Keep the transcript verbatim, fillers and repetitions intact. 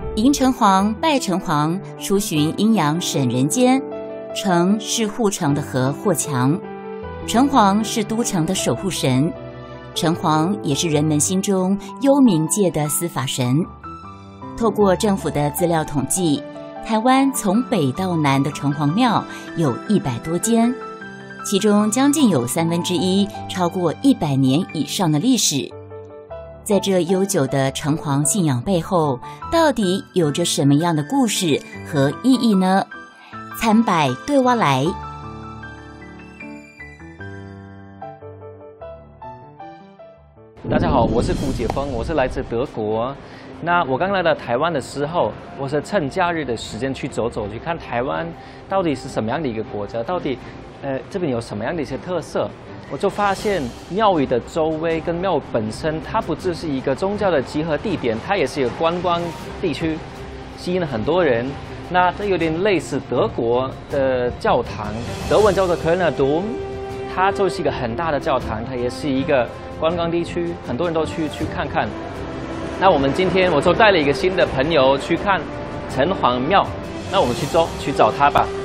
迎城隍、拜城隍，出巡阴阳审人间。城是护城的河或墙，城隍是都城的守护神，城隍也是人们心中幽冥界的司法神。透过政府的资料统计，台湾从北到南的城隍庙有一百多间，其中将近有三分之一超过一百年以上的历史。在这悠久的城隍信仰背后，到底有着什么样的故事和意义呢？参拜对我来。 大家好，我是顾杰峰，我是来自德国。那我刚来到台湾的时候，我是趁假日的时间去走走，去看台湾到底是什么样的一个国家，到底呃这边有什么样的一些特色。我就发现庙宇的周围跟庙本身，它不只是一个宗教的集合地点，它也是一个观光地区，吸引了很多人。那这有点类似德国的教堂，德文叫做 Kölner Dom， 它就是一个很大的教堂，它也是一个观光地区，很多人都去去看看。那我们今天我就带了一个新的朋友去看城隍庙，那我们去走去找他吧。